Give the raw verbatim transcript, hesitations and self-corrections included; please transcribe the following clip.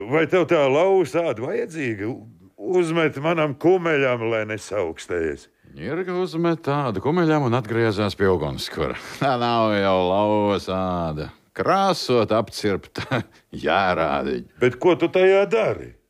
Vai tev tā lausa āda vajadzīga? Uzmet manam kumeļam, lai nesaukstējies. Ņirga uzmet tādu kumeļam un atgriezās pie ugunskura. Tā nav jau lausa āda. Krāsot, apcirpt, jārādiņ. Bet ko tu tajā dari?